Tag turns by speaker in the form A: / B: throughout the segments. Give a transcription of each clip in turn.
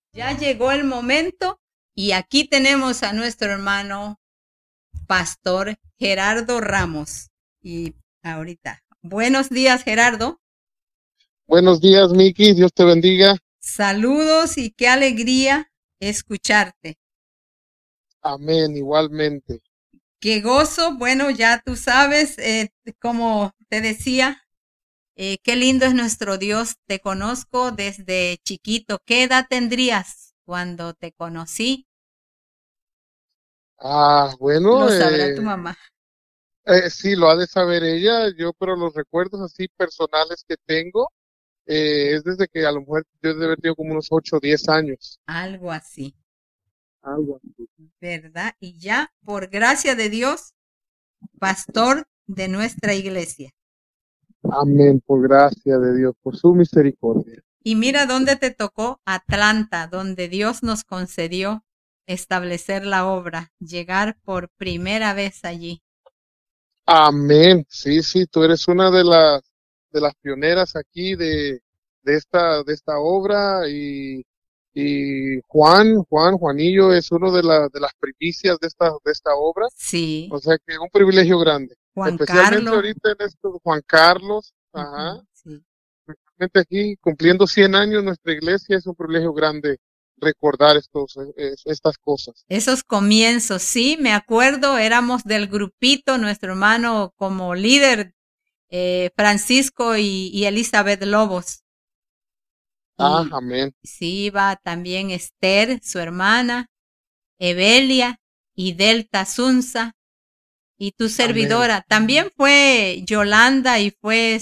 A: Ya llegó el momento y aquí tenemos a nuestro hermano pastor Gerardo Ramos. Y ahorita, buenos días Gerardo.
B: Buenos días, Miki. Dios te bendiga.
A: Saludos y qué alegría escucharte.
B: Amén, igualmente.
A: Qué gozo, bueno, ya tú sabes, como te decía, qué lindo es nuestro Dios. Te conozco desde chiquito. ¿Qué edad tendrías cuando te conocí?
B: Bueno,
A: Lo sabrá tu mamá.
B: sí, lo ha de saber ella. Yo, pero los recuerdos así personales que tengo es desde que a lo mejor yo debe haber tenido como unos 8 o 10 años.
A: Algo así,
B: Algo así.
A: ¿verdad? Y ya, por gracia de Dios, pastor de nuestra iglesia.
B: Amén, por gracia de Dios, por su misericordia.
A: Y mira dónde te tocó, Atlanta, donde Dios nos concedió establecer la obra, llegar por primera vez allí.
B: Amén. Sí, sí, tú eres una de las pioneras aquí de esta obra y Juanillo es uno de las primicias de esta obra.
A: Sí,
B: O sea que un privilegio grande,
A: Juan
B: especialmente
A: Carlos.
B: ahorita en esto, Juan Carlos, ajá,
A: Sí.
B: especialmente aquí cumpliendo 100 años nuestra iglesia, es un privilegio grande recordar estas cosas.
A: Esos comienzos, sí, me acuerdo, éramos del grupito, nuestro hermano como líder, Francisco y Elizabeth Lobos. Y
B: Amén,
A: sí iba también Esther, su hermana, Evelia y Delta Sunza y tu
B: amén.
A: servidora. También fue Yolanda y fue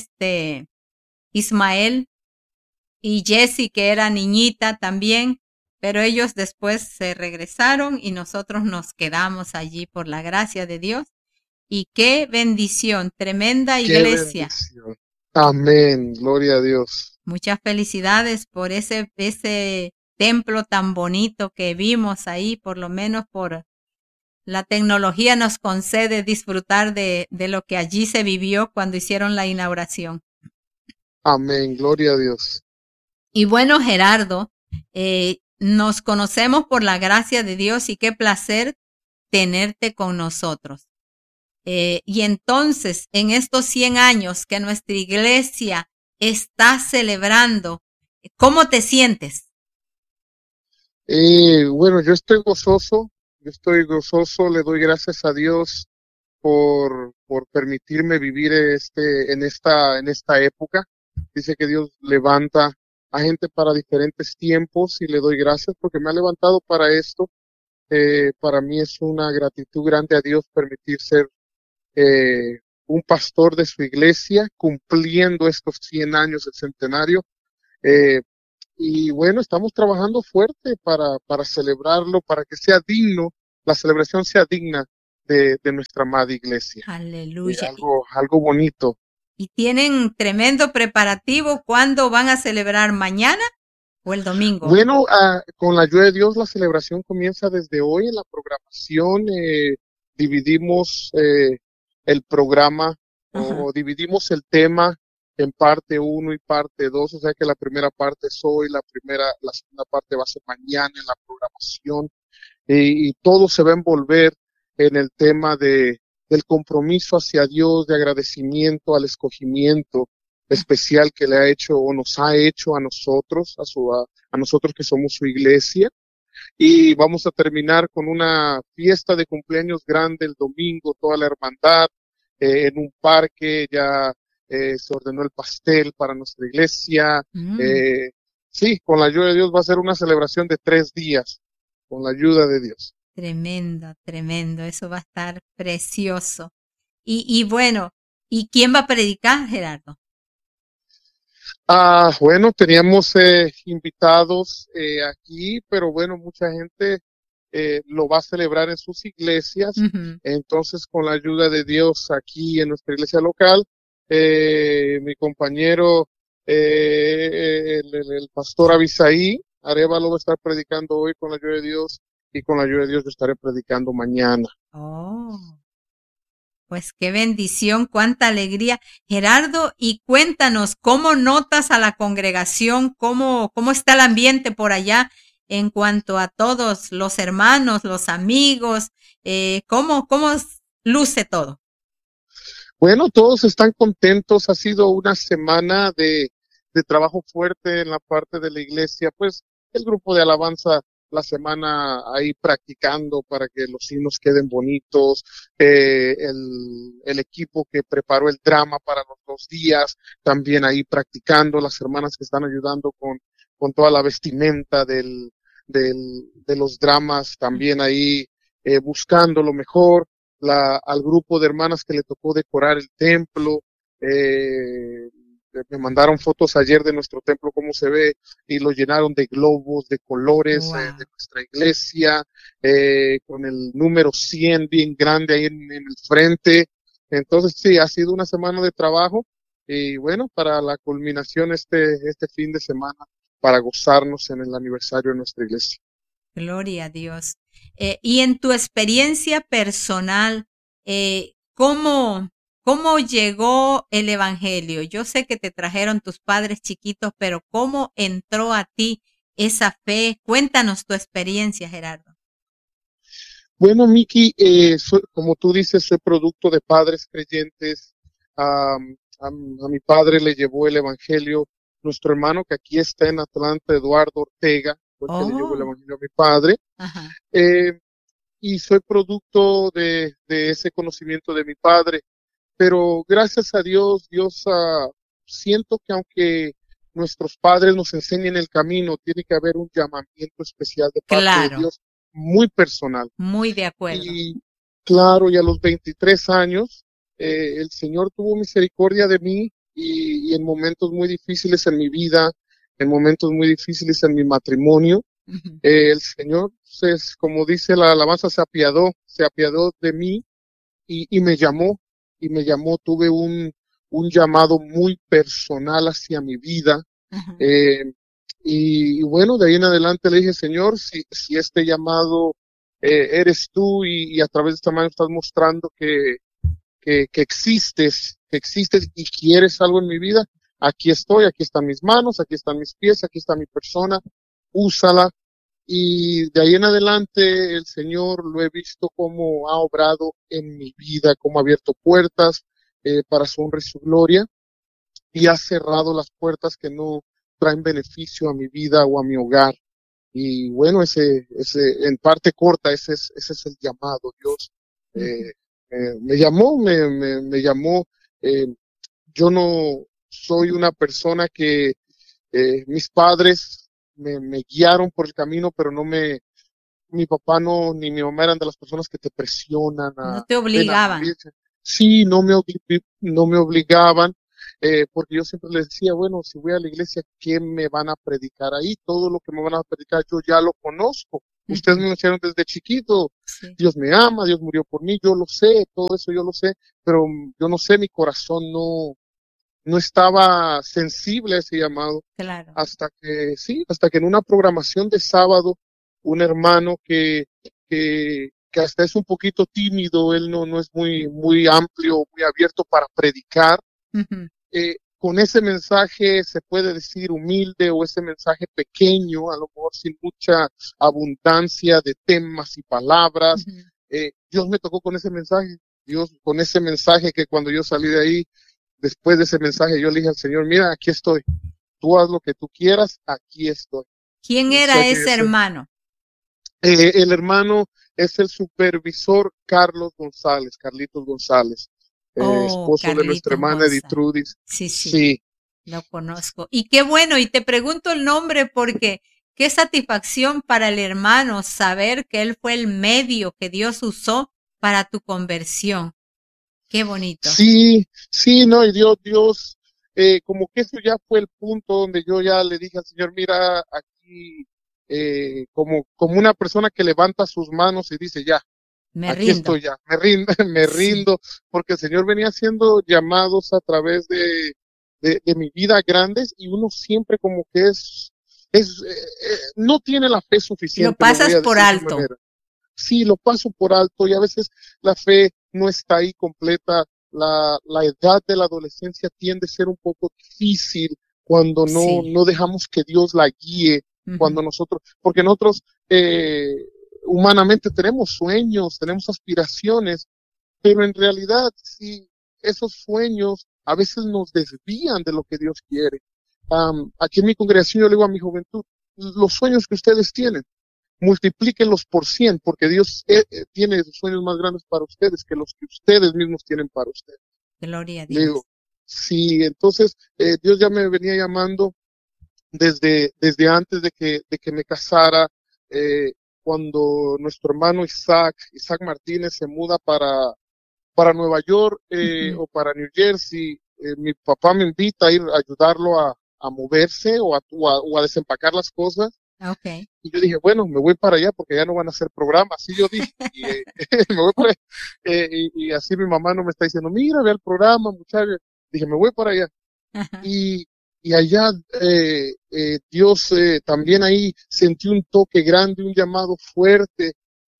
A: Ismael y Jessie, que era niñita también, pero ellos después se regresaron y nosotros nos quedamos allí por la gracia de Dios. Y qué bendición, tremenda
B: Qué
A: iglesia.
B: bendición. Amén, gloria a Dios.
A: Muchas felicidades por ese templo tan bonito que vimos ahí, por lo menos por la tecnología nos concede disfrutar de lo que allí se vivió cuando hicieron la inauguración.
B: Amén, gloria a Dios.
A: Y bueno, Gerardo, nos conocemos por la gracia de Dios y qué placer tenerte con nosotros. Y entonces, en estos 100 años que nuestra iglesia está celebrando, ¿cómo te sientes?
B: Bueno, yo estoy gozoso, le doy gracias a Dios por permitirme vivir en esta época. Dice que Dios levanta a gente para diferentes tiempos y le doy gracias porque me ha levantado para esto. Para mí es una gratitud grande a Dios permitir ser un pastor de su iglesia, cumpliendo estos 100 años del centenario. Eh, y bueno, estamos trabajando fuerte para celebrarlo, para que sea digno, la celebración sea digna de nuestra amada iglesia.
A: Aleluya.
B: Algo bonito.
A: Y tienen tremendo preparativo. ¿Cuándo van a celebrar? ¿Mañana o el domingo?
B: Bueno, con la ayuda de Dios, la celebración comienza desde hoy en la programación. Dividimos el programa
A: Ajá.
B: o dividimos el tema en parte uno y parte 2, o sea que la primera parte es hoy, la segunda parte va a ser mañana en la programación y todo se va a envolver en el tema del compromiso hacia Dios, de agradecimiento al escogimiento especial que le ha hecho o nos ha hecho a nosotros, a nosotros que somos su iglesia. Y vamos a terminar con una fiesta de cumpleaños grande el domingo, toda la hermandad, en un parque, ya se ordenó el pastel para nuestra iglesia.
A: Mm,
B: Eh, sí, con la ayuda de Dios va a ser una celebración de 3 días, con la ayuda de Dios.
A: tremendo, tremendo. Eso va a estar precioso. Y bueno, ¿y quién va a predicar, Gerardo?
B: Bueno, teníamos invitados aquí, pero bueno, mucha gente lo va a celebrar en sus iglesias.
A: Ujú.
B: Entonces, con la ayuda de Dios aquí en nuestra iglesia local, mi compañero, el pastor Abisaí Arevalo va a estar predicando hoy con la ayuda de Dios y con la ayuda de Dios yo estaré predicando mañana.
A: Oh. Pues qué bendición, cuánta alegría. Gerardo, y cuéntanos, ¿cómo notas a la congregación? ¿Cómo está el ambiente por allá? en cuanto a todos los hermanos, los amigos? ¿Cómo luce todo?
B: Bueno, todos están contentos. Ha sido una semana de trabajo fuerte en la parte de la iglesia. Pues el grupo de alabanza la semana ahí practicando para que los himnos queden bonitos. El equipo que preparó el drama para los 2 días, también ahí practicando. Las hermanas que están ayudando con toda la vestimenta de los dramas, también ahí buscando lo mejor. Al grupo de hermanas que le tocó decorar el templo, me mandaron fotos ayer de nuestro templo, cómo se ve, y lo llenaron de globos, de colores,
A: Wow.
B: de nuestra iglesia, con el número 100 bien grande ahí en el frente. Entonces sí, ha sido una semana de trabajo, y bueno, para la culminación este fin de semana, para gozarnos en el aniversario de nuestra iglesia.
A: Gloria a Dios. Y en tu experiencia personal, ¿cómo llegó el evangelio? Yo sé que te trajeron tus padres chiquitos, pero ¿cómo entró a ti esa fe? Cuéntanos tu experiencia, Gerardo.
B: Bueno, Miki, como tú dices, soy producto de padres creyentes. A mi padre le llevó el evangelio nuestro hermano que aquí está en Atlanta, Eduardo Ortega, fue el que le llevó el evangelio a mi padre.
A: Ajá.
B: Y soy producto de ese conocimiento de mi padre. Pero gracias a Dios, siento que aunque nuestros padres nos enseñen el camino, tiene que haber un llamamiento especial de parte de
A: Claro,
B: Dios, muy personal.
A: muy de acuerdo.
B: Y claro, y a los 23 años, el Señor tuvo misericordia de mí y en momentos muy difíciles en mi vida, en momentos muy difíciles en mi matrimonio,
A: Ujú.
B: el Señor, como dice la alabanza, se apiadó de mí y me llamó, tuve un llamado muy personal hacia mi vida.
A: Ajá.
B: Y bueno, de ahí en adelante le dije, Señor, si este llamado eres tú y a través de esta mano estás mostrando que existes y quieres algo en mi vida, aquí estoy, aquí están mis manos, aquí están mis pies, aquí está mi persona, úsala. Y de ahí en adelante el Señor lo he visto como ha obrado en mi vida, como ha abierto puertas para su honra y su gloria, y ha cerrado las puertas que no traen beneficio a mi vida o a mi hogar. Y bueno, en parte corta, ese es el llamado. Dios me llamó, me llamó. eh, yo no soy una persona que mis padres me guiaron por el camino, pero mi papá no, ni mi mamá eran de las personas que te presionan
A: No
B: a,
A: te
B: ven a la
A: obligaban.
B: iglesia. Sí, no me obligaban, porque yo siempre les decía, bueno, si voy a la iglesia, ¿qué me van a predicar ahí? Todo lo que me van a predicar yo ya lo conozco. Ustedes
A: Ujú.
B: me lo enseñaron desde chiquito.
A: Sí,
B: Dios me ama, Dios murió por mí, yo lo sé, todo eso yo lo sé, pero yo no sé, mi corazón no estaba sensible a ese llamado
A: claro.
B: hasta que en una programación de sábado, un hermano que hasta es un poquito tímido, él no es muy amplio, muy abierto para predicar,
A: Ujú.
B: con ese mensaje se puede decir humilde o ese mensaje pequeño, a lo mejor sin mucha abundancia de temas y palabras,
A: Ujú.
B: Dios me tocó con ese mensaje, Dios con ese mensaje que cuando yo salí de ahí, después de ese mensaje, yo le dije al Señor, mira, aquí estoy, tú haz lo que tú quieras, aquí estoy.
A: ¿Quién
B: O
A: era
B: sea que
A: ese hermano?
B: el hermano es el supervisor Carlitos González,
A: Oh,
B: esposo de nuestra
A: Carlitos
B: hermana Edith
A: González.
B: Trudis.
A: Sí, sí,
B: Sí,
A: lo conozco. Y qué bueno, y te pregunto el nombre porque qué satisfacción para el hermano saber que él fue el medio que Dios usó para tu conversión. Qué bonito.
B: sí, no, y Dios, como que eso ya fue el punto donde yo ya le dije al Señor, mira, aquí, como una persona que levanta sus manos y dice, ya,
A: Me
B: aquí
A: rindo.
B: estoy ya, me rindo, me
A: Sí,
B: rindo, porque el Señor venía haciendo llamados a través de mi vida grandes y uno siempre como que no tiene la fe
A: lo
B: suficiente, lo voy
A: pasas
B: a
A: por
B: decir de esa
A: alto.
B: manera. Sí, lo paso por alto y a veces la fe no está ahí completa. La edad de la adolescencia tiende a ser un poco difícil cuando
A: Sí.
B: no dejamos que Dios la guíe Cuando nosotros, porque nosotros humanamente tenemos sueños, tenemos aspiraciones, pero en realidad sí, esos sueños a veces nos desvían de lo que Dios quiere. Aquí en mi congregación yo le digo a mi juventud, los sueños que ustedes tienen, multiplíquenlos por 100, porque Dios tiene sueños más grandes para ustedes que los que ustedes mismos tienen para ustedes.
A: Gloria a
B: Le
A: Dios.
B: digo, sí, entonces Dios ya me venía llamando desde antes de que me casara, cuando nuestro hermano Isaac Martínez se muda para Nueva York o para New Jersey, mi papá me invita a ir a ayudarlo a moverse o a desempacar las cosas.
A: Okay.
B: Y yo dije, bueno, me voy para allá porque ya no van a hacer programas. Así yo dije, y, me voy para allá. Y así mi mamá no me está diciendo, mira, ve al programa, muchacho. Dije, me voy para allá.
A: Ajá.
B: Y allá Dios también ahí sentí un toque grande, un llamado fuerte.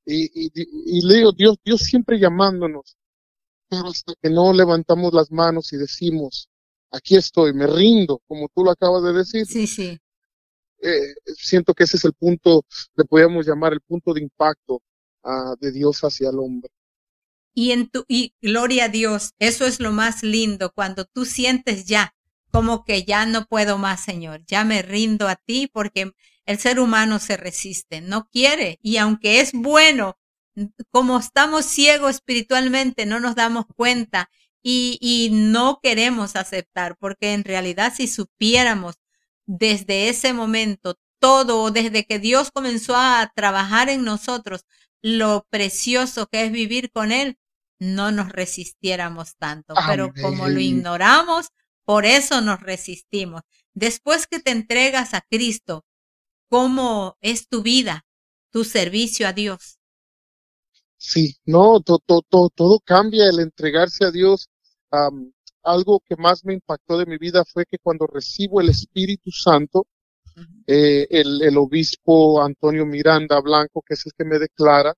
B: Y le digo, Dios siempre llamándonos. Pero hasta que no levantamos las manos y decimos, aquí estoy, me rindo, como tú lo acabas de decir.
A: Sí, sí.
B: Siento que ese es el punto, le podríamos llamar el punto de impacto de Dios hacia el hombre.
A: Y gloria a Dios, eso es lo más lindo, cuando tú sientes ya, como que ya no puedo más, Señor, ya me rindo a ti, porque el ser humano se resiste, no quiere, y aunque es bueno, como estamos ciegos espiritualmente, no nos damos cuenta y no queremos aceptar, porque en realidad si supiéramos desde ese momento todo, desde que Dios comenzó a trabajar en nosotros, lo precioso que es vivir con Él, no nos resistiéramos tanto. Pero como lo
B: Amén.
A: ignoramos, por eso nos resistimos. Después que te entregas a Cristo, ¿cómo es tu vida, tu servicio a Dios?
B: Sí, no, todo cambia el entregarse a Dios. Algo que más me impactó de mi vida fue que cuando recibo el Espíritu Santo, el obispo Antonio Miranda Blanco, que es el que me declara,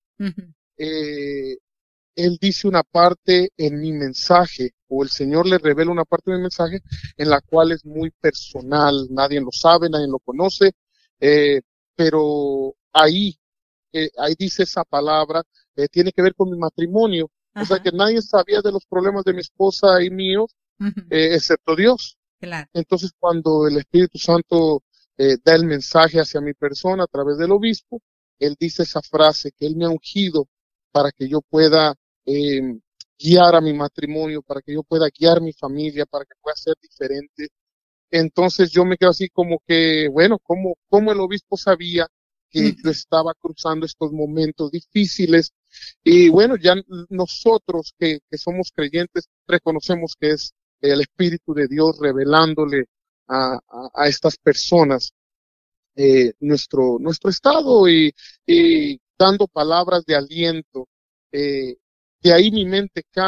B: él dice una parte en mi mensaje, o el Señor le revela una parte de mi mensaje, en la cual es muy personal, nadie lo sabe, nadie lo conoce, pero ahí dice esa palabra, tiene que ver con mi matrimonio.
A: Ajá.
B: O sea que nadie sabía de los problemas de mi esposa y míos, excepto Dios.
A: Claro.
B: Entonces, cuando el Espíritu Santo da el mensaje hacia mi persona a través del obispo, él dice esa frase, que él me ha ungido para que yo pueda guiar a mi matrimonio, para que yo pueda guiar mi familia, para que pueda ser diferente. Entonces yo me quedo así como que, bueno, ¿cómo el obispo sabía que yo estaba cruzando estos momentos difíciles? Y bueno, ya nosotros que somos creyentes reconocemos que es el Espíritu de Dios revelándole a estas personas nuestro estado y dando palabras de aliento. De ahí mi mente cambia.